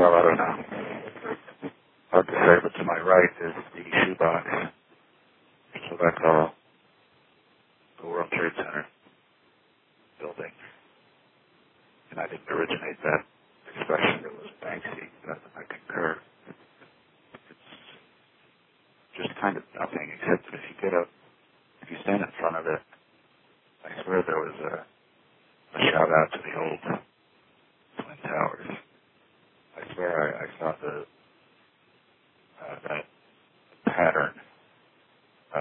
Well, I don't know. Hard to say, but to my right is the shoebox. So that's all the World Trade Center building. And I didn't originate that expression. It was Banksy. I concur. It's just kind of nothing, except that if you stand in front of it, I swear there was a shout out to the old Twin Towers. I swear I saw that pattern of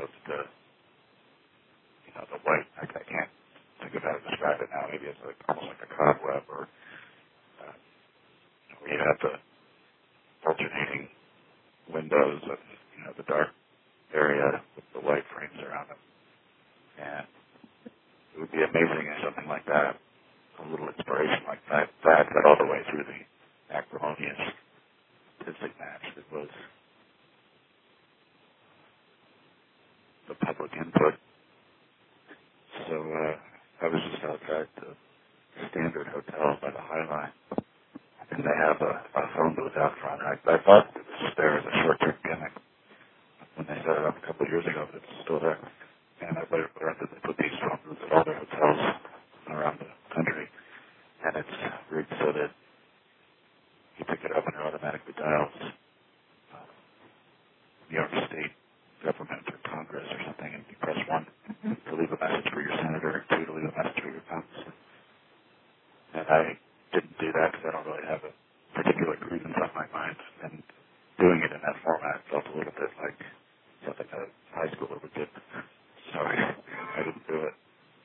the white. I can't think of how to describe it now. Maybe it's almost like a cobweb, or where you have the alternating windows of the dark area with the white frames around them. And it would be amazing if something like that, a little inspiration like that got all the way through the acrimonious statistic match that was the public input. So I was just outside the Standard Hotel by the High Line, and they have a phone booth out front. I thought it was just there as a short-term gimmick when they set it up a couple of years ago, but it's still there. And I learned that they put these phone booths at all their hotels around the country, and it's rigged so that you pick it up and it automatically dials New York State government or Congress or something, and you press 1 to leave a message for your senator, 2 to leave a message for your congressman. And I didn't do that because I don't really have a particular grievance on my mind, and doing it in that format felt a little bit like something a high schooler would do. So I didn't do it.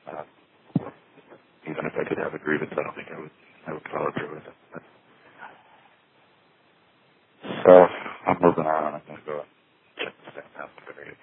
Even if I did have a grievance, I don't think I would follow through with it. So I'm moving on. I'm going to go check the stamp out again.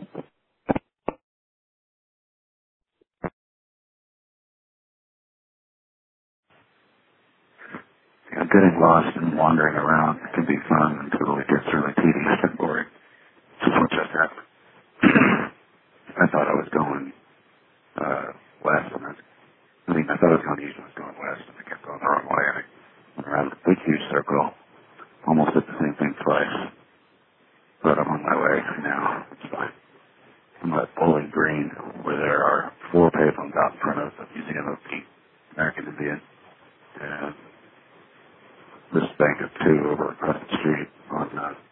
Getting lost and wandering around can be fun until it gets really tedious and boring. This is what just happened. I thought I was going west, and I thought I was going east and I was going west, and I kept going the wrong way. And I went around a big, huge circle, almost did the same thing twice, but I'm on my way now. It's fine. I'm at Bowling Green, where there are 4 pavements out in front of the Museum of the American Indian, and this bank of 2 over across the street on,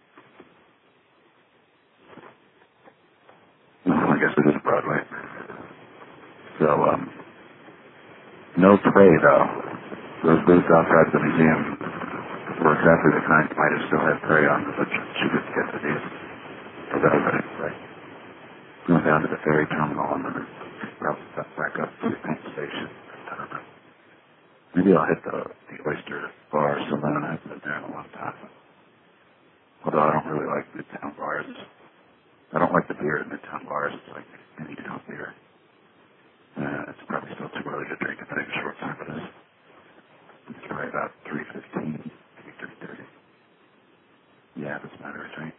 I guess it is Broadway. So, no prey though. Those booths outside the museum were exactly the kind you might have still had prey on, but you couldn't get to these. So that was it, right? Went down to the ferry terminal and then probably got back up to the main station. I don't know. Maybe I'll hit the Oyster Bar Saloon. I haven't been there in a long time. Although I don't really like Midtown bars. I don't like the beer in Midtown bars. It's like any town beer. It's probably still too early to drink and take a short time for this. It's probably about 3:15, maybe 3:30. Yeah, that's matter, right?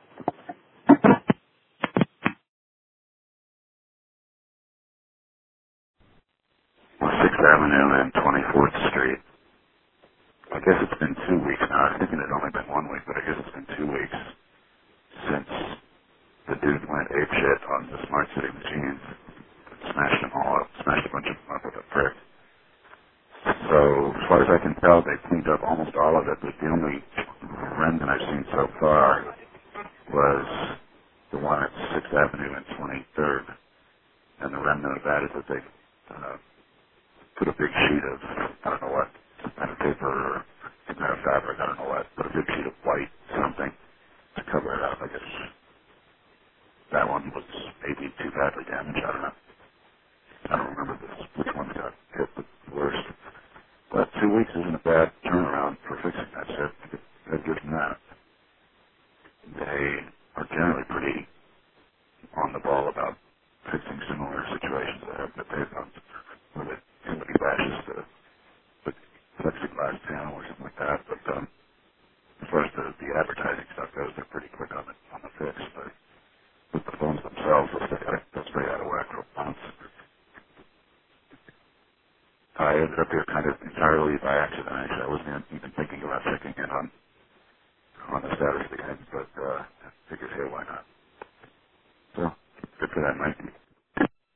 6th Avenue and 24th Street. I guess it's been 2 weeks now. I was thinking it'd only been 1 week, but I guess it's been 2 weeks since the dude went apeshit on the Smart City machines. Smashed them all up, smashed a bunch of them up with a brick. So, as far as I can tell, they cleaned up almost all of it, but the only remnant I've seen so far was the one at 6th Avenue and 23rd. And the remnant of that is that they put a big sheet of, I don't know what, some kind of paper or some kind of fabric, I don't know what, but a big sheet of white something to cover it up. I guess that one was maybe too badly damaged, I don't know. I don't remember which one got hit the worst. But 2 weeks isn't a bad turnaround for fixing that shit. They're good than that. They are generally pretty on the ball about fixing similar situations that they've done, where somebody bashes the plexiglass panel or something like that. But as far as the advertising stuff goes, they're pretty quick on the fix. But with the phones themselves, they'll stay out of whack for months. I ended up here kind of entirely by accident. Actually, I wasn't even thinking about checking in on the status again, but I figured, hey, why not? So, good for that, Mike.